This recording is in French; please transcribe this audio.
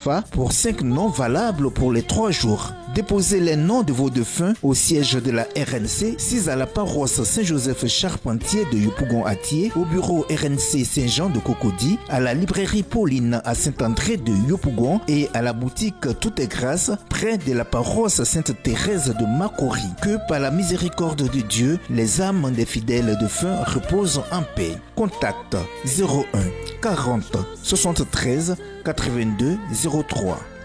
CFA pour 5 noms valables pour les 3 jours. Déposez les noms de vos défunts au siège de la RNC, 6 à la paroisse Saint-Joseph Charpentier de Yopougon-Atié, au bureau RNC Saint-Jean de Cocody, à la librairie Pauline à Saint-André de Yopougon et à la boutique Tout est Grâce près de la paroisse Sainte-Thérèse de Makori. Que par la miséricorde de Dieu, les âmes des fidèles défunts reposent en paix. Contact 01 40 73 82 03.